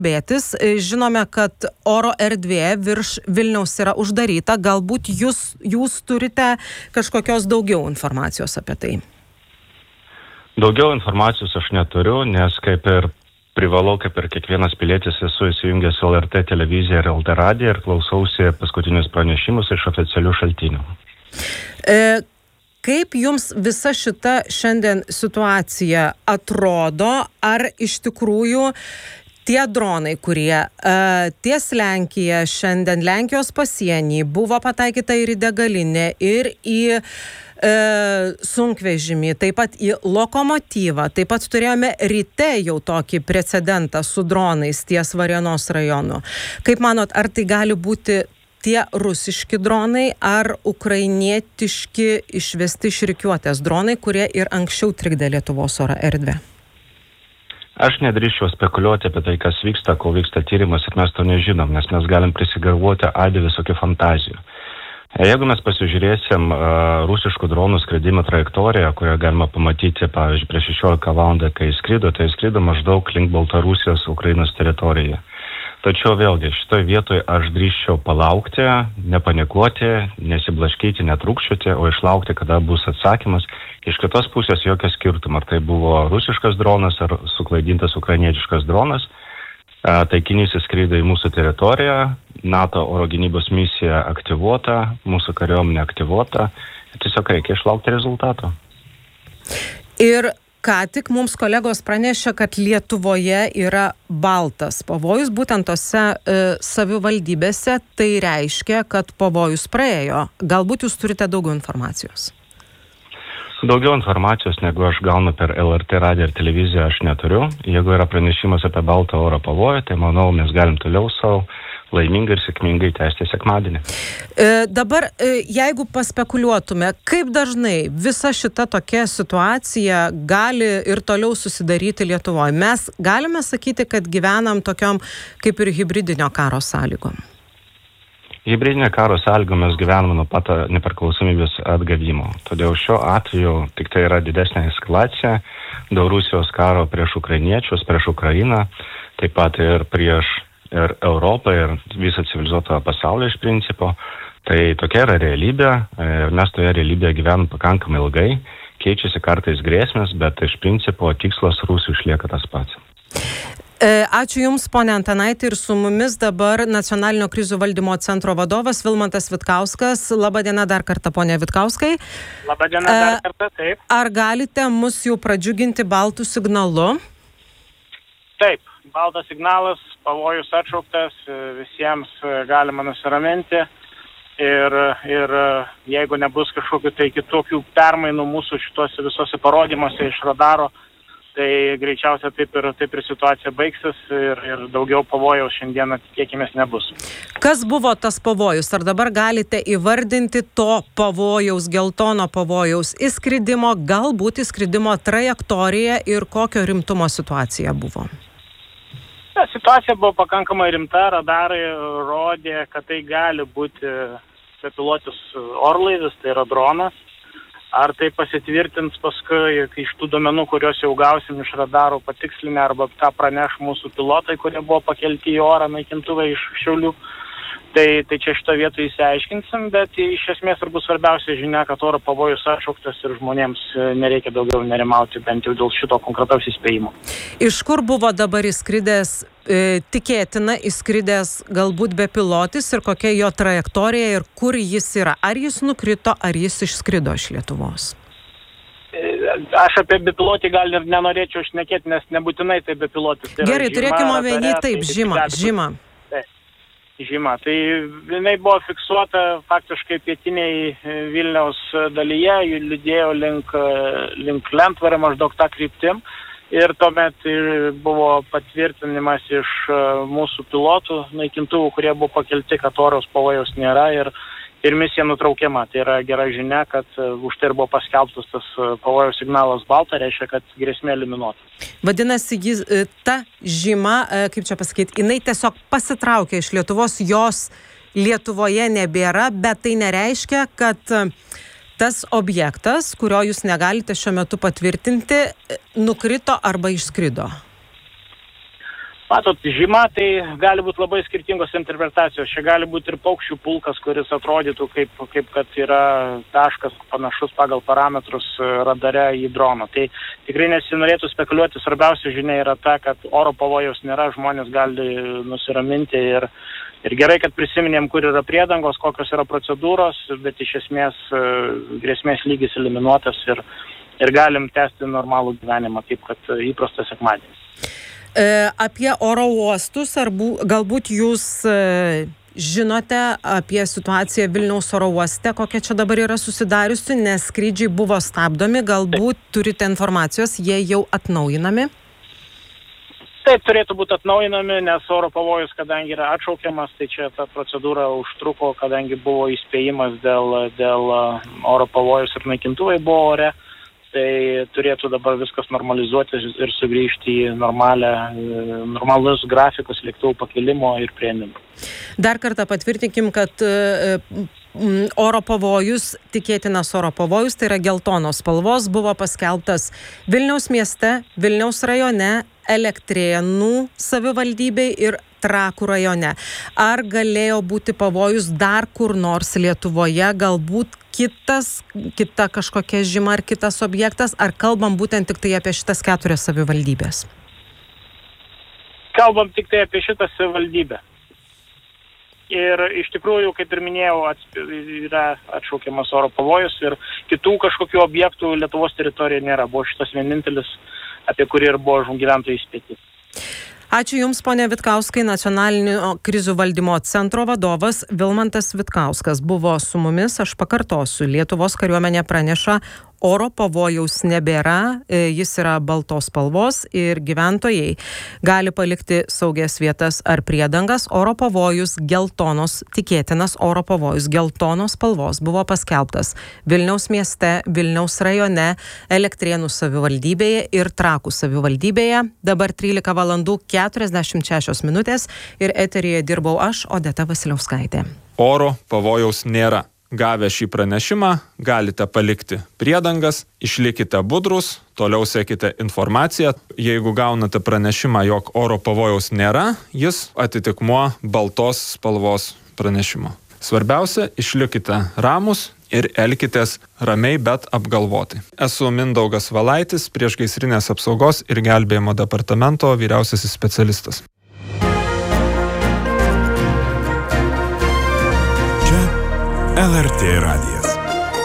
Bėtis. Žinome, kad oro erdvė virš Vilniaus yra uždaryta. Galbūt jūs turite kažkokios daugiau informacijos apie tai? Daugiau informacijos aš neturiu, nes kaip ir privalau, kaip ir kiekvienas pilietis, esu įsijungęs LRT televiziją ir LT radiją ir klausausi paskutinius pranešimus iš oficialių šaltinių. Kaip jums visa šita šiandien situacija atrodo? Ar iš tikrųjų tie dronai, kurie ties Lenkiją šiandien, Lenkijos pasienį, buvo pataikyta ir į degalinę, ir į sunkvežimį, taip pat į lokomotyvą, taip pat turėjome ryte jau tokį precedentą su dronais ties Varėnos rajonu. Kaip manot, ar tai gali būti tie rusiški dronai ar ukrainietiški išvesti iš rikiuotės dronai, kurie ir anksčiau trikdė Lietuvos oro erdvę? Aš nedrįsčiau spekuliuoti apie tai, kas vyksta, kol vyksta tyrimas ir mes to nežinom, nes mes galim prisigalvoti aibę visokių fantazijų. Jeigu mes pasižiūrėsim rusiškų dronų skridimo trajektoriją, kurią galima pamatyti, pavyzdžiui, prieš 16 valandą, kai skrido, tai skrido maždaug link Baltarusijos, Ukrainos teritoriją. Tačiau vėlgi, šitoj vietoj aš drįsčiau palaukti, nepanikuoti, nesiblaškyti, netrūkčioti, o išlaukti, kada bus atsakymas. Iš kitos pusės jokio skirtumo, ar tai buvo rusiškas dronas ar suklaidintas ukrainietiškas dronas. Taikinys įskrido į mūsų teritoriją, NATO oro gynybos misija aktyvuota, mūsų kariuomenė aktyvuota. Tiesiog reikia išlaukti rezultato. Ir ką tik mums kolegos pranešė, kad Lietuvoje yra baltas pavojus, būtent tose savivaldybėse. Tai reiškia, kad pavojus praėjo. Galbūt jūs turite daugiau informacijos? Daugiau informacijos, negu aš gaunu per LRT radiją ir televiziją, aš neturiu. Jeigu yra pranešimas apie baltą oro pavojų, tai manau, mes galim toliau savo laimingai ir sėkmingai tęsti sekmadienį. Dabar, jeigu paspekuliuotume, kaip dažnai visa šita tokia situacija gali ir toliau susidaryti Lietuvoje? Mes galime sakyti, kad gyvenam tokiom kaip ir hibridinio karo sąlygom? Hibridinio karo sąlygom mes gyvename nuo pat nepriklausomybės atgavimo. Todėl šiuo atveju tik tai yra didesnė eskalacija dėl Rusijos karo prieš ukrainiečius, prieš Ukrainą, taip pat ir prieš ir Europą ir visą civilizuotą pasaulį iš principo. Tai tokia yra realybė ir mes toje realybėje gyvenam pakankamai ilgai, keičiasi kartais grėsmės, bet iš principo tikslas Rusijų išlieka tas pats. Ačiū Jums, ponia Antanaitė, ir su mumis dabar Nacionalinio krizių valdymo centro vadovas Vilmantas Vitkauskas. Labadiena dar kartą, ponia Vitkauskai. Labadiena dar kartą, taip. Ar galite mus jau pradžiuginti baltų signalu? Taip, baltas signalas, pavojus atšauktas, visiems galima nusiraminti. Ir jeigu nebus kažkokių tai kitokių permainų mūsų šituose visose parodymuose iš radaro, tai greičiausiai taip ir situacija baigsis ir daugiau pavojaus šiandieną tikėkimės nebus. Kas buvo tas pavojus? Ar dabar galite įvardinti to pavojaus, geltono pavojaus įskridimo, galbūt įskridimo trajektoriją ir kokio rimtumo situacija buvo? Situacija buvo pakankamai rimta, radarai rodė, kad tai gali būti bepilotis orlaivis, tai yra dronas. Ar tai pasitvirtins paskui iš tų duomenų, kuriuos jau gausim iš radarų patikslinę, arba tą praneš mūsų pilotai, kurie buvo pakelti į orą naikintuvai iš Šiaulių. Tai čia šitą vietą įsiaiškinsim, bet iš esmės ir bus svarbiausia žinia, kad oro pavojus atšauktas ir žmonėms nereikia daugiau nerimauti, bent jau dėl šito konkretaus įspėjimo. Iš kur buvo dabar įskridęs, tikėtina įskridęs galbūt bepilotis ir kokia jo trajektorija ir kur jis yra? Ar jis nukrito, ar jis išskrido iš Lietuvos? Aš apie bepilotį gal ir nenorėčiau šnekėti, nes nebūtinai tai bepilotis. Tai gerai, turėkime omeny taip, žyma. Žyma. Tai jinai buvo fiksuota faktiškai pietiniai Vilniaus dalyje, jų lydėjo link Lentvario maždaug tą kryptim. Ir tuomet buvo patvirtinimas iš mūsų pilotų naikintuvų, kurie buvo pakelti, kad oros pavojaus nėra ir misija nutraukiama. Tai yra gera žinia, kad už tai buvo paskelbtas tas pavojaus signalas balta, reiškia, kad grėsmė eliminuota. Vadinasi, ta žyma, kaip čia pasakyti, jinai tiesiog pasitraukė iš Lietuvos, jos Lietuvoje nebėra, bet tai nereiškia, kad tas objektas, kurio jūs negalite šiuo metu patvirtinti, nukrito arba išskrido. Matot, žyma tai gali būti labai skirtingos interpretacijos. Čia gali būti ir paukščių pulkas, kuris atrodytų kaip kad yra taškas panašus pagal parametrus radare į droną. Tai tikrai nesinorėtų spekuliuoti. Svarbiausia žinia yra ta, kad oro pavojaus nėra, žmonės gali nusiraminti ir gerai, kad prisiminėm, kur yra priedangos, kokios yra procedūros, bet iš esmės grėsmės lygis eliminuotas ir galim tęsti normalų gyvenimą, kaip kad įprastas sekmadienis. Apie oro uostus, galbūt jūs žinote apie situaciją Vilniaus oro uoste, kokia čia dabar yra susidariusi, nes skrydžiai buvo stabdomi, galbūt turite informacijos, jie jau atnaujinami? Taip, turėtų būti atnaujinami, nes oro pavojus, kadangi yra atšaukiamas, tai čia ta procedūra užtruko, kadangi buvo įspėjimas dėl oro pavojus ir naikintuvai buvo ore. Tai turėtų dabar viskas normalizuotis ir sugrįžti į normalus grafikus lėktuvų pakilimo ir priėmimo. Dar kartą patvirtinkim, kad oro pavojus, tikėtinas oro pavojus, tai yra geltonos spalvos, buvo paskelbtas Vilniaus mieste, Vilniaus rajone, Elektrėnų savivaldybei ir Trakų rajone. Ar galėjo būti pavojus dar kur nors Lietuvoje, galbūt kita kažkokia žyma ar kitas objektas, ar kalbam būtent tik tai apie šitas 4 savivaldybės? Kalbam tik tai apie šitą savivaldybę. Ir iš tikrųjų, kaip ir minėjau, yra atšaukiamas oro pavojus ir kitų kažkokių objektų Lietuvos teritorijoje nėra. Buvo šitas vienintelis, apie kurį ir buvo gyventojai įspėti. Ačiū Jums, ponia Vitkauskai, Nacionalinio krizių valdymo centro vadovas Vilmantas Vitkauskas buvo su mumis. Aš pakartosiu, Lietuvos kariuomenė praneša, oro pavojaus nebėra, jis yra baltos spalvos ir gyventojai gali palikti saugias vietas ar priedangas. Oro pavojus geltonos, tikėtinas oro pavojus geltonos spalvos buvo paskelbtas Vilniaus mieste, Vilniaus rajone, Elektrėnų savivaldybėje ir Trakų savivaldybėje. Dabar 13:46 ir eteryje dirbau aš, Odeta Vasiliauskaitė. Oro pavojaus nėra. Gavę šį pranešimą galite palikti priedangas, išlikite budrus, toliau sekite informaciją. Jeigu gaunate pranešimą, jog oro pavojaus nėra, jis atitikmuo baltos spalvos pranešimo. Svarbiausia, išlikite ramus ir elkitės ramiai, bet apgalvotai. Esu Mindaugas Valaitis, priešgaisrinės apsaugos ir gelbėjimo departamento vyriausiasis specialistas. LRT radijas.